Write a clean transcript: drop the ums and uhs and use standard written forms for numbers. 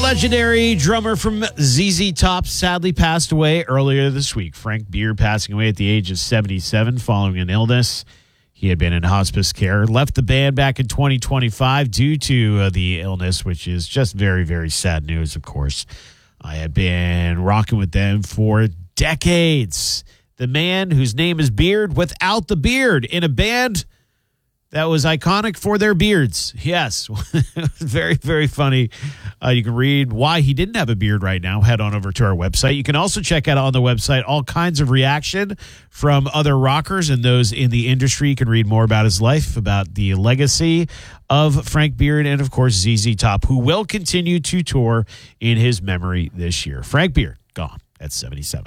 legendary drummer from ZZ Top sadly passed away earlier this week. Frank Beard passing away at the age of 77 following an illness. He had been in hospice care, left the band back in 2025 due to the illness, which is just very, very sad news, of course. I had been rocking with them for decades. The man whose name is Beard without the beard in a band that was iconic for their beards. Yes, very, very funny. You can read why he didn't have a beard right now. Head on over to our website. You can also check out on the website all kinds of reaction from other rockers and those in the industry. You can read more about his life, about the legacy of Frank Beard, and, of course, ZZ Top, who will continue to tour in his memory this year. Frank Beard, gone at 77.